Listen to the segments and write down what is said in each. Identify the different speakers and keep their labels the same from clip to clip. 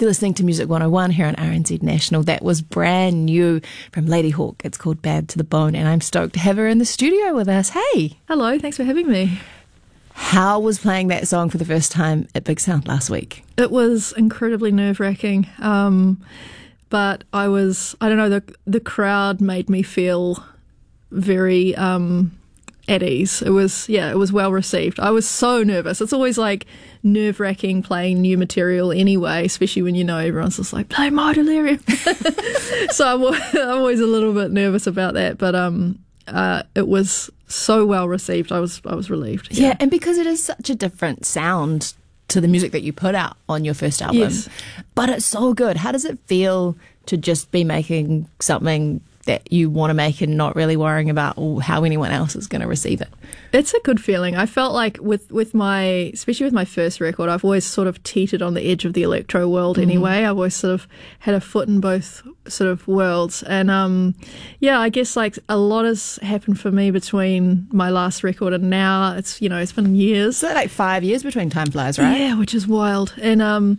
Speaker 1: You're listening to Music 101 here on RNZ National. That was brand new from Ladyhawke. It's called Bad to the Bone, and I'm stoked to have her in the studio with us. Hey!
Speaker 2: Hello, thanks for having me.
Speaker 1: How was playing that song for the first time at Big Sound last week?
Speaker 2: It was incredibly nerve-wracking, but I don't know, the crowd made me feel very at ease. It was well received. I was so nervous. It's always like nerve-wracking playing new material anyway, especially when you know everyone's just like, play My Delirium. So I'm always a little bit nervous about that, but it was so well received. I was relieved.
Speaker 1: Yeah, and because it is such a different sound to the music that you put out on your first album,
Speaker 2: yes.
Speaker 1: But it's so good. How does it feel to just be making something that you want to make and not really worrying about how anyone else is going to receive it?
Speaker 2: It's a good feeling. I felt like especially with my first record, I've always sort of teetered on the edge of the electro world anyway. I've always sort of had a foot in both sort of worlds. And I guess like a lot has happened for me between my last record and now. It's been years.
Speaker 1: So like 5 years between time flies, right?
Speaker 2: Yeah, which is wild. And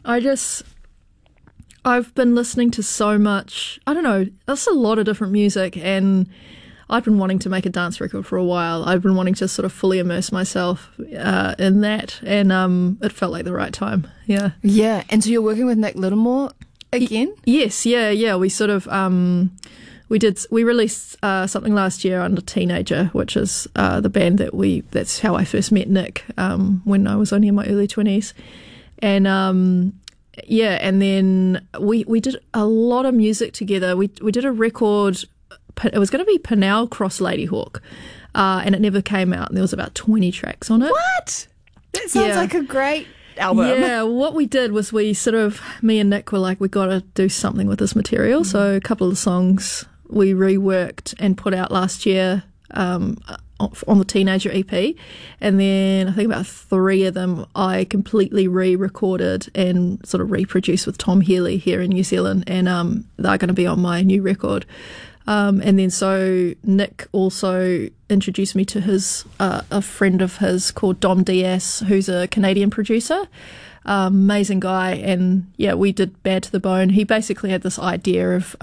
Speaker 2: I've been listening to so much, I don't know, that's a lot of different music, and I've been wanting to make a dance record for a while. I've been wanting to sort of fully immerse myself in that, and it felt like the right time, yeah.
Speaker 1: Yeah, and so you're working with Nick Littlemore again?
Speaker 2: Yes, yeah. We sort of, we released something last year under Teenager, which is the band that's how I first met Nick when I was only in my early 20s. And and then we did a lot of music together. We did a record. It was going to be Pinell Cross Ladyhawke, and it never came out. And there was about 20 tracks on it.
Speaker 1: What? That sounds like a great album.
Speaker 2: Yeah, what we did was me and Nick were like, we got to do something with this material. So a couple of the songs we reworked and put out last year on the Teenager EP, and then I think about 3 of them I completely re-recorded and sort of reproduced with Tom Healy here in New Zealand, and they're going to be on my new record. And then so Nick also introduced me to a friend of his called Dom Diaz, who's a Canadian producer. Amazing guy, and yeah, we did Bad to the Bone. He basically had this idea of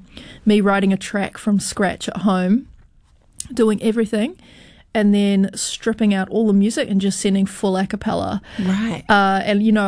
Speaker 2: me writing a track from scratch at home, doing everything, and then stripping out all the music and just sending full a cappella.
Speaker 1: Right.
Speaker 2: And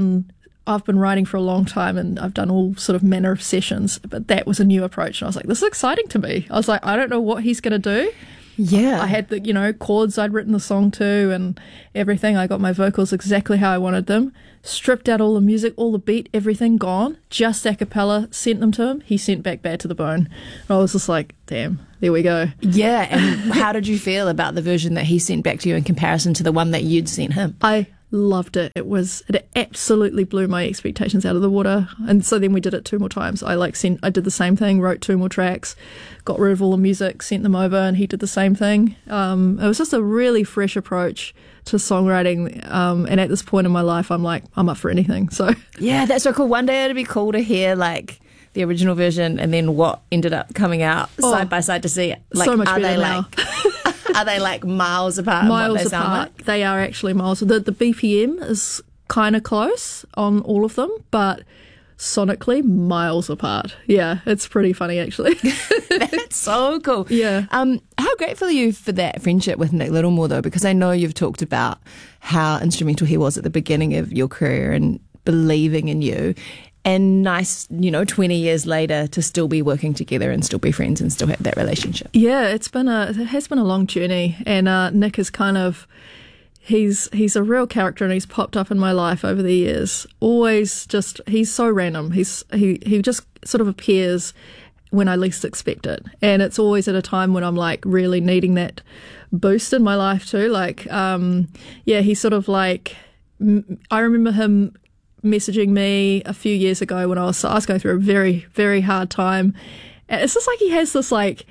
Speaker 2: I've been writing for a long time, and I've done all sort of manner of sessions, but that was a new approach, and I was like, this is exciting to me. I was like, I don't know what he's going to do.
Speaker 1: Yeah.
Speaker 2: I had the, chords I'd written the song to and everything. I got my vocals exactly how I wanted them, stripped out all the music, all the beat, everything gone, just a cappella, sent them to him. He sent back Bad to the Bone. And I was just like, damn, there we go.
Speaker 1: Yeah, and how did you feel about the version that he sent back to you in comparison to the one that you'd sent him?
Speaker 2: I loved it. It absolutely blew my expectations out of the water. And so then we did it 2 more times. I did the same thing, wrote 2 more tracks, got rid of all the music, sent them over, and he did the same thing. It was just a really fresh approach to songwriting. And at this point in my life, I'm like, I'm up for anything. So
Speaker 1: yeah, that's so cool. One day it'd be cool to hear like the original version and then what ended up coming out side by side to see it. Like,
Speaker 2: so much better now.
Speaker 1: Are they like miles apart?
Speaker 2: Miles
Speaker 1: in what they
Speaker 2: apart.
Speaker 1: Sound like?
Speaker 2: They are actually miles. The BPM is kind of close on all of them, but sonically miles apart. Yeah, it's pretty funny actually.
Speaker 1: That's so cool.
Speaker 2: Yeah.
Speaker 1: How grateful are you for that friendship with Nick Littlemore though? Because I know you've talked about how instrumental he was at the beginning of your career and believing in you. And nice, 20 years later to still be working together and still be friends and still have that relationship.
Speaker 2: Yeah, it has been a long journey, and Nick is kind of he's a real character, and he's popped up in my life over the years. Always he's so random. He just sort of appears when I least expect it, and it's always at a time when I'm like really needing that boost in my life too. Like, he's sort of like, I remember him messaging me a few years ago when I was going through a very, very hard time. And it's just like he has this like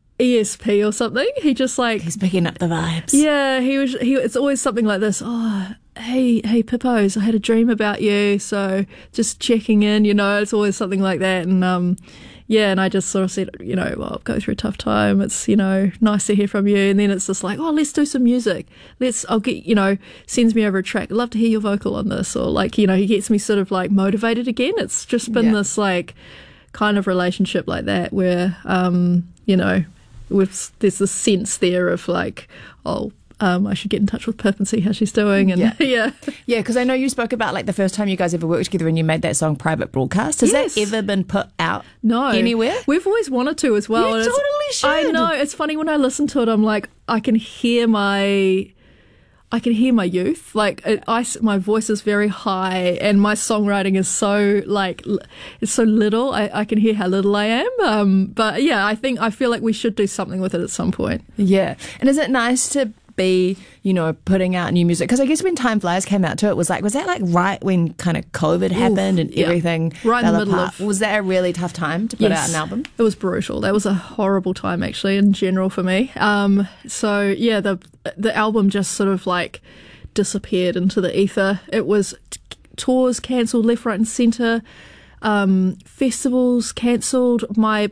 Speaker 2: ESP or something. He just like,
Speaker 1: he's picking up the vibes.
Speaker 2: Yeah, it's always something like this. Oh, hey Pippos, I had a dream about you, so just checking in, it's always something like that. And and I just sort of said, well, I'll go through a tough time. It's, nice to hear from you. And then it's just like, oh, let's do some music. I'll get, sends me over a track. I'd love to hear your vocal on this. Or like, he gets me sort of like motivated again. It's just been this like kind of relationship like that where, there's this sense there of like, I should get in touch with Pip and see how she's doing. And yeah,
Speaker 1: because I know you spoke about like the first time you guys ever worked together and you made that song Private Broadcast. Has that ever been put out anywhere?
Speaker 2: We've always wanted to as well.
Speaker 1: You totally should.
Speaker 2: I know. It's funny when I listen to it, I'm like, I can hear my youth. Like my voice is very high and my songwriting is so like, it's so little. I can hear how little I am. But yeah, I feel like we should do something with it at some point.
Speaker 1: Yeah. And is it nice to be, putting out new music? Because I guess when Time Flies came out too, was that like right when kind of COVID happened and everything
Speaker 2: right in the middle of...
Speaker 1: Was that a really tough time to put out an album?
Speaker 2: It was brutal. That was a horrible time actually in general for me. So yeah, the album just sort of like disappeared into the ether. It was tours cancelled left, right and centre, festivals cancelled.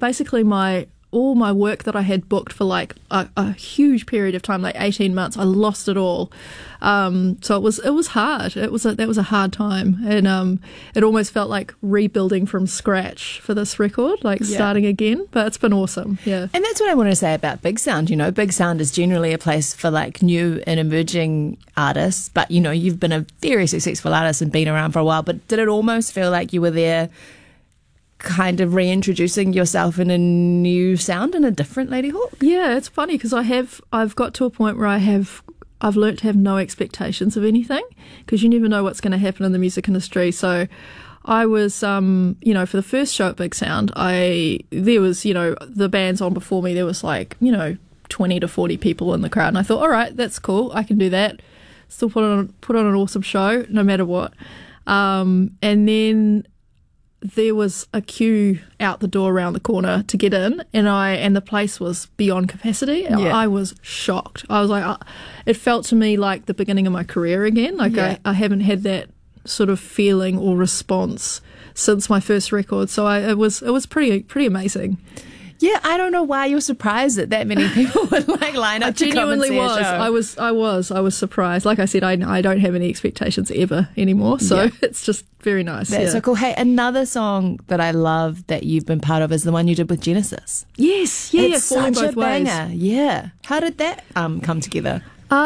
Speaker 2: All my work that I had booked for like a huge period of time, like 18 months, I lost it all. So it was hard. That was a hard time. And it almost felt like rebuilding from scratch for this record, like starting again. But it's been awesome, yeah.
Speaker 1: And that's what I want to say about Big Sound. Big Sound is generally a place for like new and emerging artists. But, you've been a very successful artist and been around for a while. But did it almost feel like you were there kind of reintroducing yourself in a new sound and a different Ladyhawke?
Speaker 2: Yeah, it's funny because I've got to a point where I've learnt to have no expectations of anything because you never know what's going to happen in the music industry. So I was, for the first show at Big Sound, there was, the bands on before me, there was like, 20 to 40 people in the crowd. And I thought, all right, that's cool. I can do that. Still put on an awesome show no matter what. And then there was a queue out the door around the corner to get in, and the place was beyond capacity. Yeah. I was shocked. I was like, it felt to me like the beginning of my career again. Like I haven't had that sort of feeling or response since my first record. So it was pretty amazing.
Speaker 1: Yeah, I don't know why you're surprised that many people would like line up to come and see a show.
Speaker 2: I was surprised. Like I said, I don't have any expectations ever anymore, so it's just very nice.
Speaker 1: That's so cool. Hey, another song that I love that you've been part of is the one you did with Genesis.
Speaker 2: Yes,
Speaker 1: it's
Speaker 2: Falling
Speaker 1: such
Speaker 2: Both
Speaker 1: a
Speaker 2: Ways.
Speaker 1: banger. Yeah, how did that come together?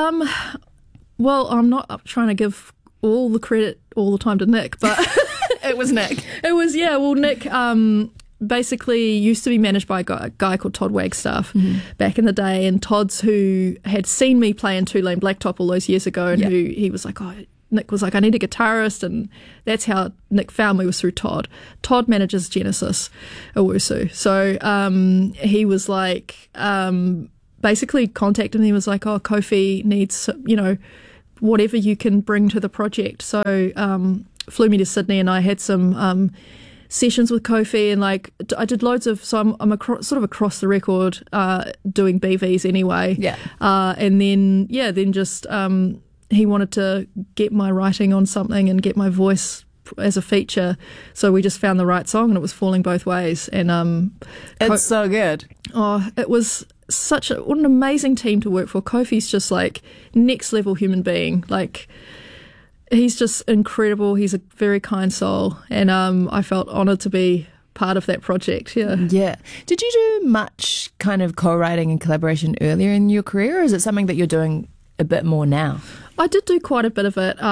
Speaker 2: Well, I'm not trying to give all the credit all the time to Nick, but
Speaker 1: it was Nick.
Speaker 2: It was Nick. Basically used to be managed by a guy called Todd Wagstaff back in the day, and Todd's who had seen me play in Two Lane Blacktop all those years ago, and who he was like, Nick was like, I need a guitarist, and that's how Nick found me, was through Todd. Todd manages Genesis Owusu, so he was like, basically contacted me. He was like, Kofi needs, whatever you can bring to the project. So flew me to Sydney, and I had some sessions with Kofi, and like I did loads of, so I'm sort of across the record doing BVs anyway.
Speaker 1: Yeah.
Speaker 2: And then just he wanted to get my writing on something and get my voice as a feature, so we just found the right song, and it was Falling Both Ways. And
Speaker 1: it's so good.
Speaker 2: It was what an amazing team to work for. Kofi's just like next level human being. Like, he's just incredible. He's a very kind soul, and I felt honoured to be part of that project. Yeah.
Speaker 1: Yeah. Did you do much kind of co-writing and collaboration earlier in your career, or is it something that you're doing a bit more now?
Speaker 2: I did do quite a bit of it.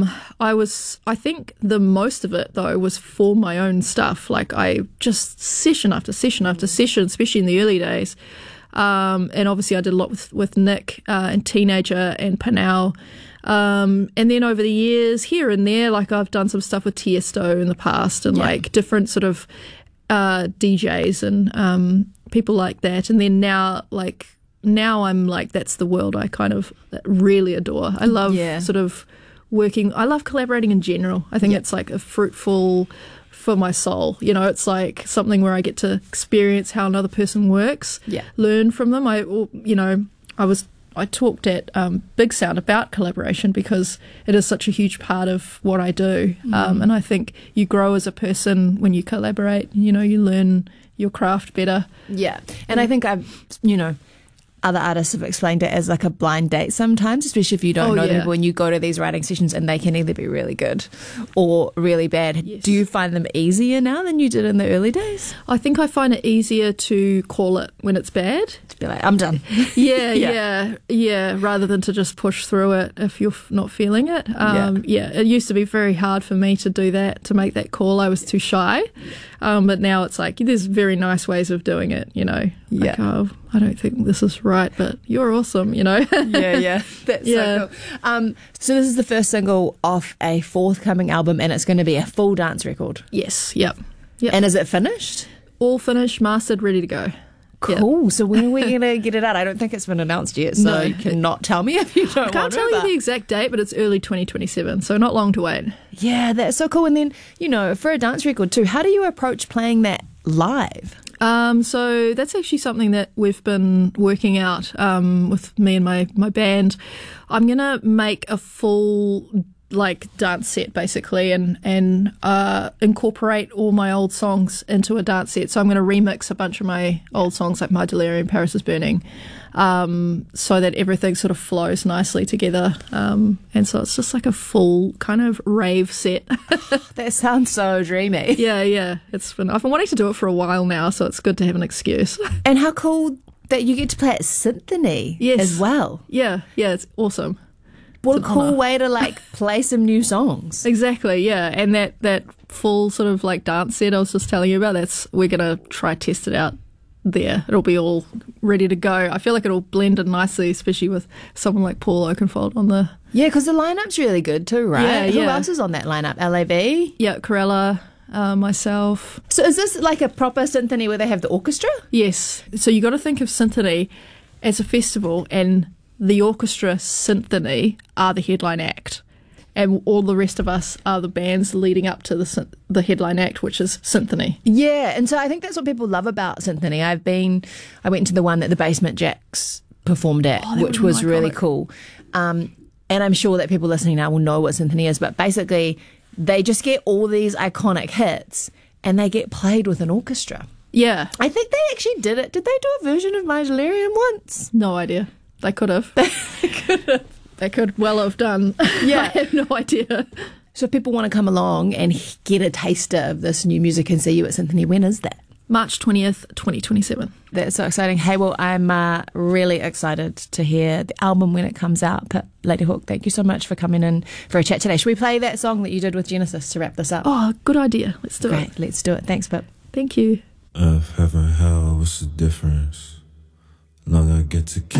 Speaker 2: I think the most of it though was for my own stuff. Like I just session after session after session, especially in the early days. And obviously I did a lot with Nick and Teenager and Panau. And then over the years, here and there, like I've done some stuff with Tiesto in the past, and like different sort of DJs and people like that. And then now I'm like, that's the world I kind of really adore. I love sort of working. I love collaborating in general. I think it's like a fruitful for my soul. It's like something where I get to experience how another person works, learn from them. I was I talked at Big Sound about collaboration because it is such a huge part of what I do. And I think you grow as a person when you collaborate. You learn your craft better.
Speaker 1: Yeah. And I think other artists have explained it as like a blind date sometimes, especially if you don't know the people and you go to these writing sessions and they can either be really good or really bad.
Speaker 2: Yes.
Speaker 1: Do you find them easier now than you did in the early days?
Speaker 2: I think I find it easier to call it when it's bad.
Speaker 1: To be like, I'm done.
Speaker 2: Yeah, rather than to just push through it if you're not feeling it. It used to be very hard for me to do that, to make that call. I was too shy. But now it's like, there's very nice ways of doing it, Like, I don't think this is right, but you're awesome,
Speaker 1: Yeah. That's so cool. So this is the first single off a forthcoming album, and it's going to be a full dance record.
Speaker 2: Yes, yep.
Speaker 1: And is it finished?
Speaker 2: All finished, mastered, ready to go.
Speaker 1: Cool. Yep. So when are we going to get it out? I don't think it's been announced yet, so you cannot tell me if you don't want to.
Speaker 2: I can't tell you the exact date, but it's early 2027, so not long to wait.
Speaker 1: Yeah, that's so cool. And then, for a dance record too, how do you approach playing that live?
Speaker 2: So that's actually something that we've been working out with me and my band. I'm going to make a full dance set basically and incorporate all my old songs into a dance set. So I'm going to remix a bunch of my old songs like My Delirium, Paris is Burning, so that everything sort of flows nicely together. And so it's just like a full kind of rave set.
Speaker 1: That sounds so dreamy.
Speaker 2: Yeah. I've been wanting to do it for a while now, so it's good to have an excuse.
Speaker 1: And how cool that you get to play at Symphony as well.
Speaker 2: Yeah, it's awesome.
Speaker 1: What a cool way to play some new songs.
Speaker 2: Exactly, yeah. And that full sort of dance set I was just telling you about, we're going to try test it out there. It'll be all ready to go. I feel like it'll blend in nicely, especially with someone like Paul Oakenfold on the...
Speaker 1: Yeah, because the lineup's really good too, right?
Speaker 2: Yeah.
Speaker 1: Who else is on that lineup? LAB?
Speaker 2: Yeah, Corella, myself.
Speaker 1: So is this like a proper symphony where they have the orchestra?
Speaker 2: Yes. So you got to think of Symphony as a festival, and the orchestra symphony are the headline act, and all the rest of us are the bands leading up to the headline act, which is Symphony.
Speaker 1: Yeah, and so I think that's what people love about Symphony. I went to the one that the Basement Jacks performed at, which was really cool. And I'm sure that people listening now will know what Symphony is, but basically they just get all these iconic hits and they get played with an orchestra.
Speaker 2: Yeah.
Speaker 1: I think they actually did it. Did they do a version of My Delirium once?
Speaker 2: No idea. They could have. They could well have done.
Speaker 1: Yeah.
Speaker 2: I have no idea.
Speaker 1: So if people want to come along and get a taster of this new music and see you at Symphony, when is that?
Speaker 2: March 20th, 2027.
Speaker 1: That's so exciting. Hey, well, I'm really excited to hear the album when it comes out. But Ladyhawke, thank you so much for coming in for a chat today. Should we play that song that you did with Genesis to wrap this up?
Speaker 2: Oh, good idea. Let's do it.
Speaker 1: Great, let's do it. Thanks, Pip.
Speaker 2: Thank you.
Speaker 3: Earth, heaven, hell, what's the difference? Long I get to keep